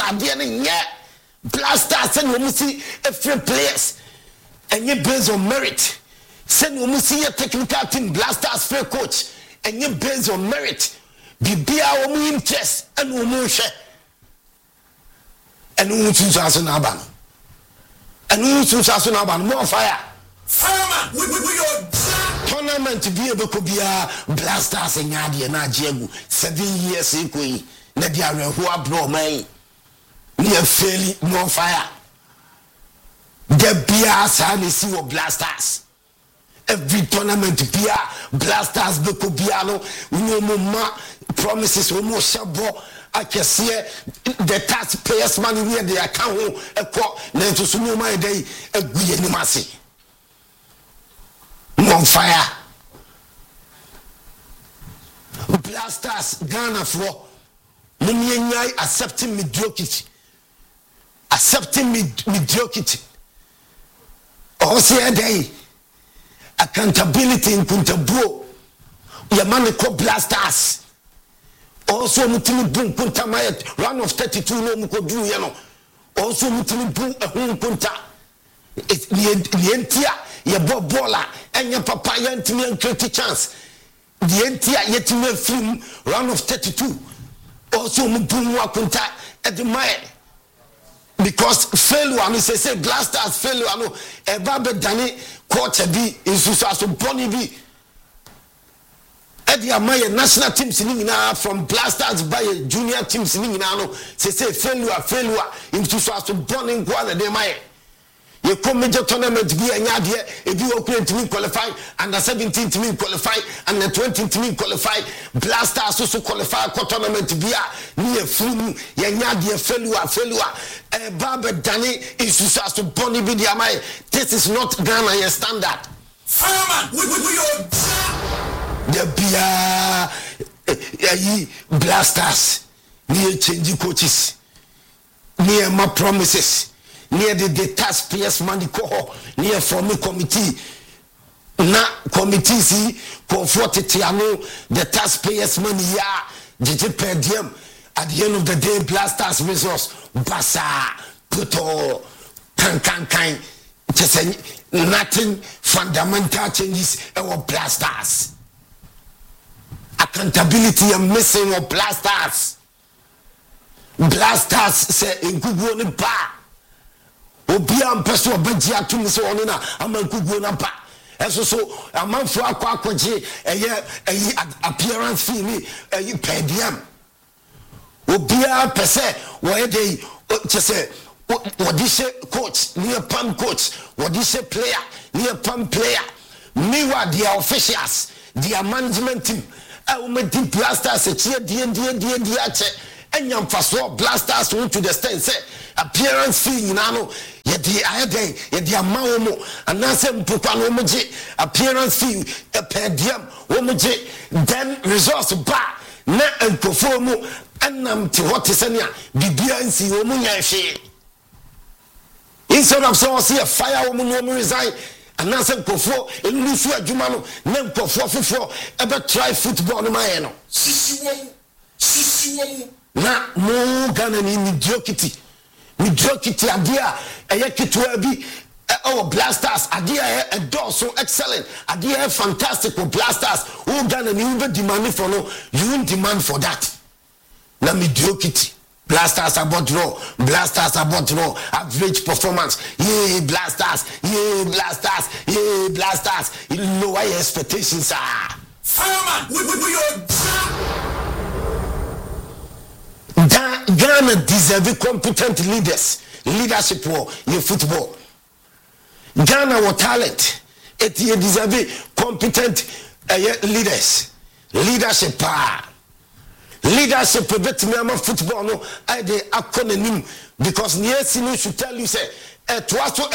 idea yeah. Blasters and we see a few players and you based on merit. Send we see a technical team Blasters fair coach and you based on merit. Be our interest and we share. And we choose as an aban. And we choose as an aban more fire. Fireman, we tournament to be able to be a Blasters and Yadi and Ajegu 7 years ago. Nadia who are bro me. Near fairly more fire. The beer Sani see Blasters. Every tournament beer Blasters Beko Biano. We know Mama promises almost shabo. I can see the taxpayers' money where they account a quote. Then to sue my day a good mercy. On fire. Blasters Ghana for Munyai accepting mediocrity. Accepting mediocrity. Also a day. Accountability in Kuntabu. Yamaniko Blasters. Also mutini boom kunta mayet run of 32 no muko do yano. Also mutini boom a home kunta. It's the entia ya bola and your papa yantimi and create chance. The entia yetime film run of 32. Also mubum wakunta at the mile. Because failure no say Blasters failure no e babe dani quarter bi insusu aso boni bi. Edia my national teams from Blasters by junior teams no say failure into so as to burning one de my you come major tournament be anya de e bi okure to qualify under 17 to qualify and the 20 to qualify Blasters also qualify tournament be near flu anya de failure e baba dani into so as to burn be de my this is not Ghana standard. Fireman we the beer Blasters near changing coaches near my promises near the taxpayers money coho near forming committee na committee see comforted the taxpayers money ya JJ per diem at the end of the day Blasters resource basa puto kan just nothing fundamental changes our Blasters. Accountability and missing of Blasters. Blasters say in Google ni pa. Obi am peso obeji atum so onina am Google na pa. Eso so amanfo akwaje appearance fee ni per diem. Obi am pese wo dey say what this coach near pam coach what this player near pam player meanwhile the officials the management team I will make the Blasters a cheer and yam faso Blasters went to the stand say appearance fee nano ye the ayade ye the amawo and nasem pupano moje appearance fee a per diem womoje then resource ba na enkofo mu anam te what is anya bibia nsi wo mu nya hwe instead of so see a fire woman no resign and now some kofo enu fu adwuma no na nkofo fofo ebe try football no man no sisi wo na mo Ghana ni mediocrity adia eye kitwa bi Blasters adia e so excellent adia fantastic for Blasters who Ghana ni we demand for no you demand for that na mediocrity. Blasters about raw, average performance. Yeah, Blasters. You know why your expectations are. Fireman, we Ghana deserve competent leadership for your football. Ghana with talent, it deserve competent leadership power. Leadership bet me football no I dey acronym because Niesi should tell you say etwaso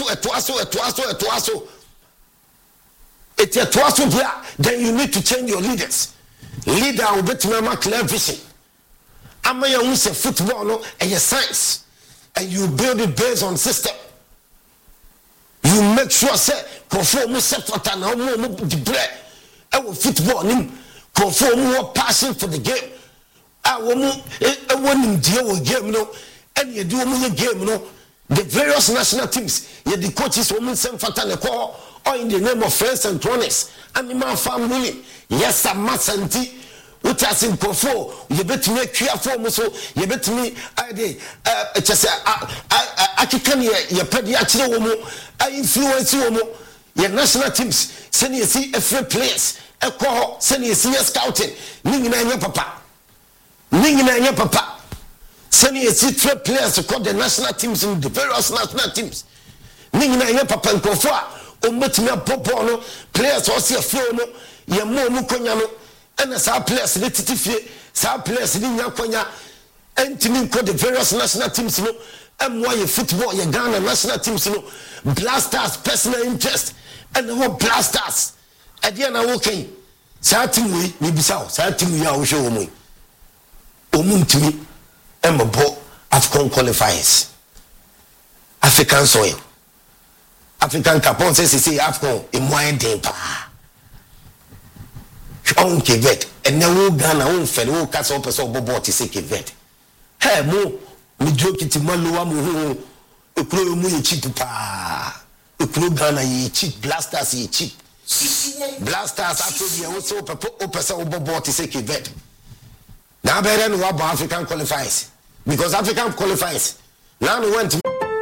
then you need to change your leaders. Leader will bet me clear vision. Ama you say football no a science and you build it based on system. You make sure say conform set what na mo the bread e football nim conform more passion for the game. Woman, a woman deal with game, no, and you do a game, no. The various national teams, yet the coaches women send Fatan call or in the name of friends and cronies. And the man family, yes, a massanti. What has in Kofo, you bet me clear for so you bet me I just I can your pediatric woman, I influence you, your national teams, send you see a free place, a call, send you see a scouting, Ningina your papa, Ningina your papa. Send you see 3 players to call the national teams in the various national teams. Ningina your papa and Kofo, met me a popo, players or see a flow, your mom, Konyano. And as our players, the Titifie, our players, the Yakonya, and Timmy called the various national teams, and why football, your Ghana national teams, blasters, personal interest, and the whole blasters. At the end of walking, certain we be south, certain we are show me. Omun to me, and my boy, AFCON qualifiers. African soil. African Capon says, he say AFCON in wine day. On Kevet, and now Ghana own fellow cast up as over to say Kevet. Hey, mo, me joke it to Maluamu, a crew mu cheap pa, a crew Ghana ye cheap, blasters ye cheap. Blasters after the also opus over board to say Kevet. Now better than what African qualifies, because African qualifies. Now we went to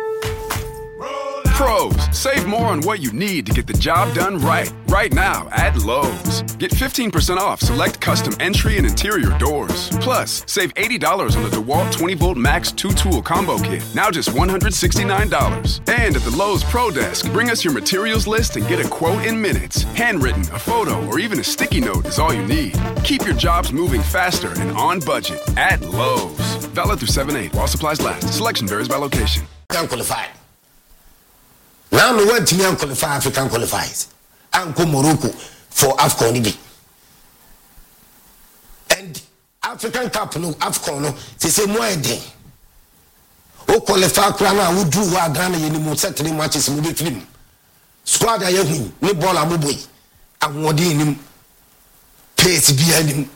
Pros, save more on what you need to get the job done right. Right now at Lowe's. Get 15% off select custom entry and interior doors. Plus, save $80 on the DeWalt 20-volt Max 2-tool combo kit. Now just $169. And at the Lowe's Pro Desk, bring us your materials list and get a quote in minutes. Handwritten, a photo, or even a sticky note is all you need. Keep your jobs moving faster and on budget at Lowe's. Valid through 7/8 while supplies last. Selection varies by location. Qualified. Now we went to me and qualify African qualifiers. And go Morocco for AFCON. And African Cup no AFCON no they say more day. O qualify Krana who do wa Ghana ye ni mo set 3 matches mo be film. Squad aye hu ni ball amoboy. Awode nim. Pace bi anim.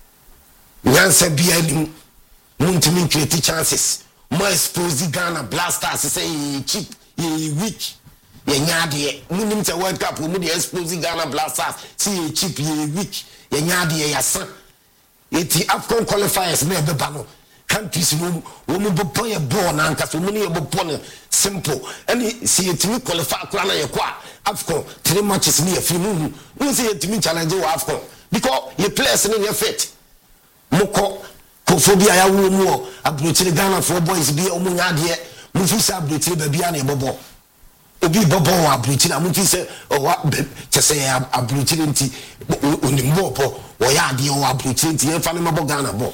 Nyansa bi anim. Muntimi create chances. More expose Ghana Blasters say cheap, ye weak. Yenyade munim te World Cup mu de expose Ghana Blasters see cheap ye weak yenyade yasa eti AFCON qualifiers me be ba no countries no wo mu bo ye ball na anka so mu ne ye bo no simple any see etimi qualify kura na ye kwa AFCON 3 matches ni ye free mu see etimi challenge wo AFCON because ye players ni ye fit moko kofobia ya wo mu abrochire Ghana for boys bi o mu nyade mu fi sa abrochire ba bia na ye bobo obi bobo wa abrochire amuti se o wa chese ya abrochire nti onimbo po wo ya ade o abrochire nti ye fa ne mabo Ghana bo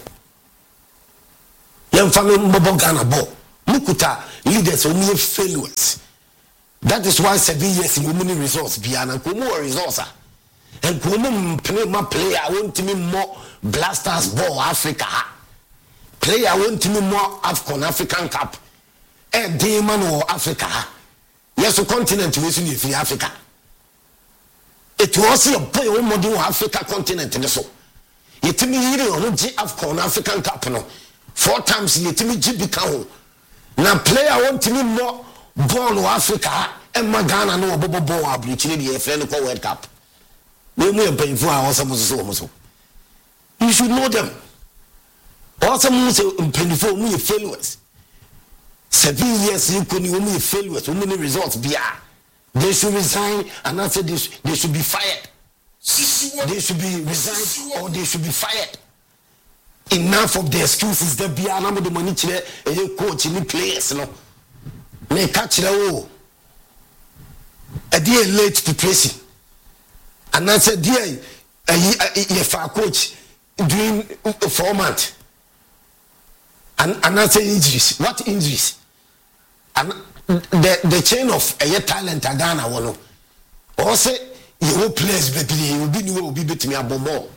ye fa ne mabo Ghana bo mukuta leaders only failures. That is why 7 years in many results bia na ko more results and ko mo play my player want me more Blasters ball Africa player want me more AFCON African Cup and dey man or Africa. Yes, the continent we see in Africa. It was a boy modern Africa continent so. Yetimi yiri on AFCON African Cup no. 4 times yetimi GBK. Na player want me more ball or Africa and Ghana no bobo ball abrochire the friend ko World Cup. We mu pay for our so. You should know them. Also mu say pay for mu failures. 7 years you couldn't only fail with many results. They should resign and I said they should be fired. They should be resigned or they should be fired. Enough of the excuses that be another the money a coach in players no. May catch the a day late to pressing. And I said dear a coach during 4 months. And I say injuries. What injuries? And the chain of a talent Ghana one. Also, you will place baby, you will be beating me a bomb.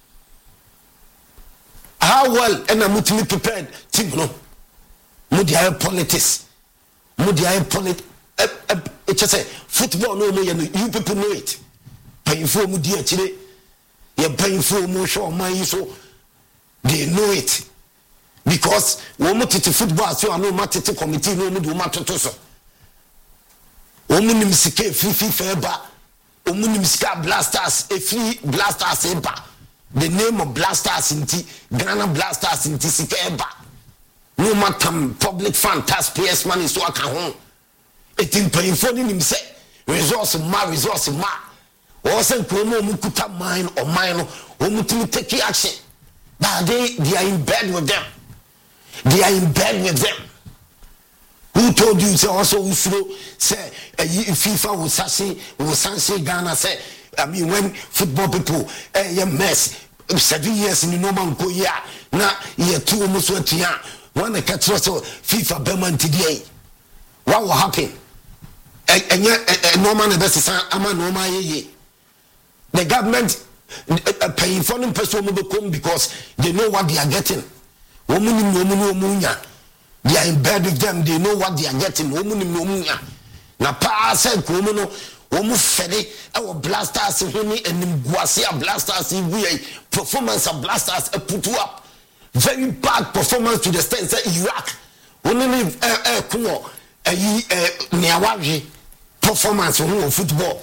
How well and I'm multi prepared team no. Mudia politics. Mudia politics. It's just a football no more you people know it. Paying for Mudia chile. You're paying for more show my so they know it. because woman to football so I know matter to committee no do matter to so woman nimsike free feba woman nimsika blasters free blasters eba the name of blasters inti Ghana blasters inti sika eba no matter public fund taxpayers money so aka ho etin paying for nimse resource ma o say kromo mu kuta mine or mine o mu to take action but they are in bed with them. They are in bed with them. Who told you say also say FIFA will sanction Ghana say I mean when football people mess 7 years in the normal go yeah na year 2 almost 20 years when the catch so FIFA Berman today what will happen normal the best ama normal ye the government paying for them person because they know what they are getting. They are in bed with them, they know what they are getting. Na pa say komono omu fede our blasters and Guasia blasters performance of blasters put up very bad performance to the extent that Iraq only performance of football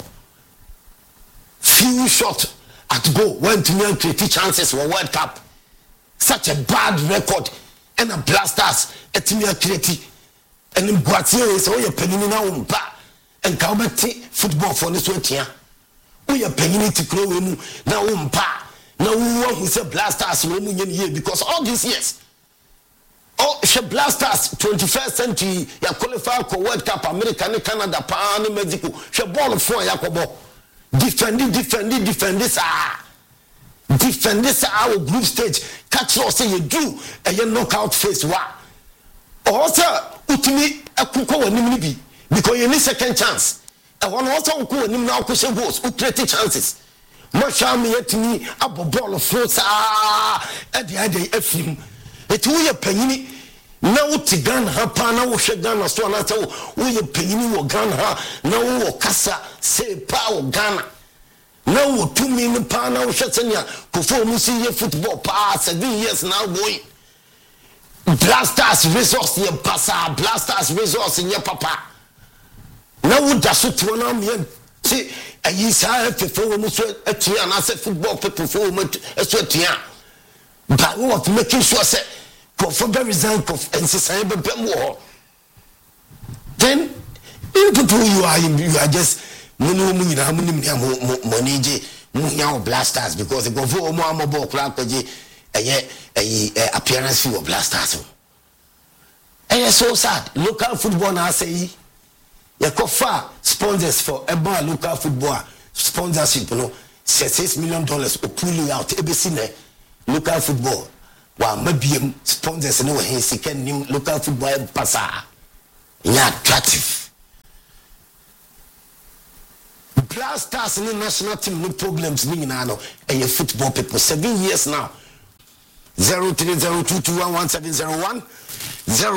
few shot at goal went to near 30 chances for World Cup. Such a bad record and a blasters etimia creati and in Guatia is all your penny now and Calbert football for this week. We are paying to grow now now who said blasters here because all these years she blasters 21st century ya qualify for World Cup America Canada Pan Mexico she ball for Yakobo defend this defend this our group stage catch us say you do a knockout phase wa also utimi akuko wanim bi because you need second chance and one also ko wanim na ko goals who create chances masha me yetini abo ball floats e dey afim it we panyini na uti Ghana ha pa na wo hwe Ghana so na say wo ye panyini wo Ghana ha na wo kasa say pa wo Ghana now 2 million pound now shetanya kofo mu see football pa 7 years now going blasters resource ye pasa blasters resource ye papa now da so to na me see ayi sa fefo mu so atia na say football people for mu so atia but what making sure say kofo be resign of NCC be mo then in people you are just money blasters because they go for more ball club appearance fee of blasters. And it's so sad. Local football now say you far sponsors for a bar local football sponsorship, you know, $6 million or pull out ABC local football. While maybe sponsors know he can name local football passer. Yeah, attractive. Blasters in the national team, no problems. Me now, and your football people 7 years now. 0302211701.